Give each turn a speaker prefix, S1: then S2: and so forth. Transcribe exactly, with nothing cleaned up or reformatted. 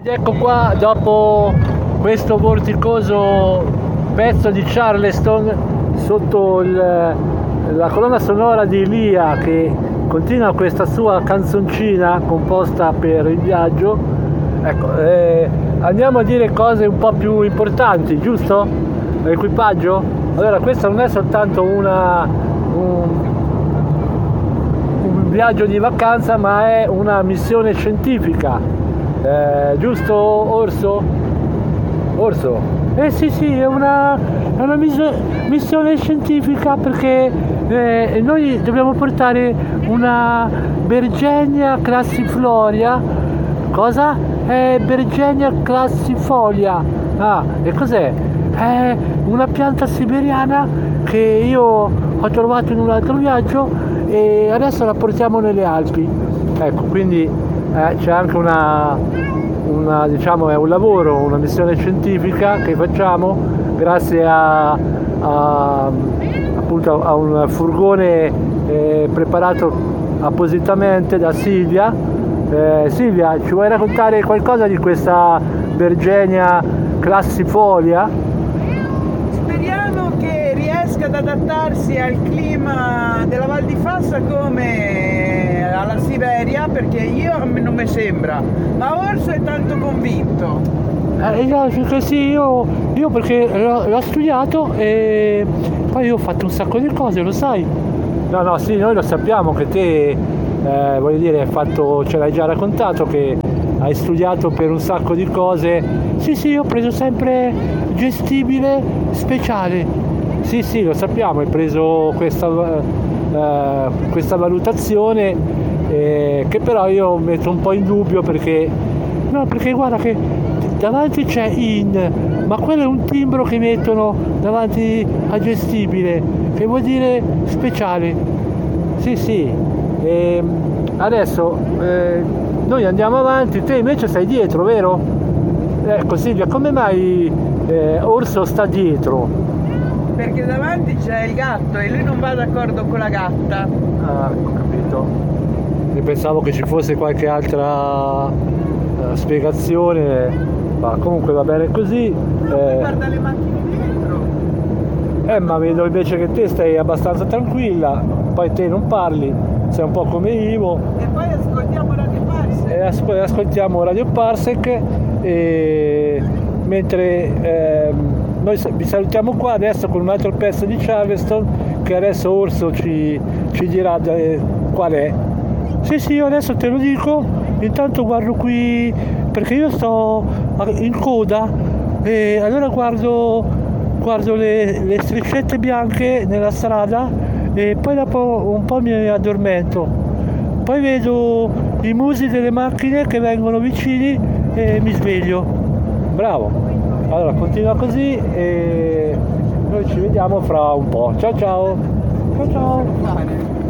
S1: Ed ecco qua, dopo questo vorticoso pezzo di Charleston, sotto il, la colonna sonora di Lia che continua questa sua canzoncina composta per il viaggio, ecco, eh, andiamo a dire cose un po' più importanti, giusto? L'equipaggio? Allora, questo non è soltanto una, un, un viaggio di vacanza, ma è una missione scientifica, eh, giusto Orso? Orso? Eh sì sì, è una, è una missione scientifica perché eh, noi dobbiamo portare una Bergenia classifloria. Cosa? È Bergenia classifolia. Ah, e cos'è? È una pianta siberiana che io ho trovato in un altro viaggio e adesso la portiamo nelle Alpi. Ecco, quindi eh, c'è anche una, una, diciamo, è un lavoro, una missione scientifica che facciamo grazie a, a, appunto a un furgone eh, preparato appositamente da Silvia. Eh, Silvia, ci vuoi raccontare qualcosa di questa Bergenia classifolia?
S2: Speriamo che riesca ad adattarsi al clima della Val di Fassa come alla Siberia, perché io non mi sembra, ma Orso è tanto convinto.
S1: Eh, io, sì, io, io perché l'ho, l'ho studiato e poi io ho fatto un sacco di cose, lo sai? No, no, sì, noi lo sappiamo che te, eh, voglio dire, hai fatto, ce l'hai già raccontato che hai studiato per un sacco di cose. Sì, sì, io ho preso sempre gestibile speciale. Sì, sì, lo sappiamo, hai preso questa, eh, questa valutazione eh, che però io metto un po' in dubbio perché, no, perché guarda che davanti c'è in, ma quello è un timbro che mettono davanti a gestibile, che vuol dire speciale. Sì, sì. E adesso eh, noi andiamo avanti, te invece sei dietro, vero? Ecco Silvia, come mai eh, Orso sta dietro?
S2: Perché davanti c'è il gatto e lui non va d'accordo con la gatta.
S1: Ah, ho capito. Io pensavo che ci fosse qualche altra uh, spiegazione, ma comunque va bene così.
S2: Eh... Guarda le macchine dietro.
S1: Eh, ma vedo invece che te stai abbastanza tranquilla, poi te non parli, sei un po' come Ivo.
S2: E poi ascoltiamo Radio Parsec.
S1: E as- ascoltiamo Radio Parsec e mentre eh, noi vi salutiamo qua adesso con un altro pezzo di Charleston che adesso Orso ci, ci dirà de- qual è. Sì sì, io adesso te lo dico, intanto guardo qui perché io sto in coda e allora guardo, guardo le, le striscette bianche nella strada e poi dopo un po' mi addormento, poi vedo i musi delle macchine che vengono vicini e mi sveglio. Bravo, allora continua così e noi ci vediamo fra un po'. Ciao ciao. Ciao ciao.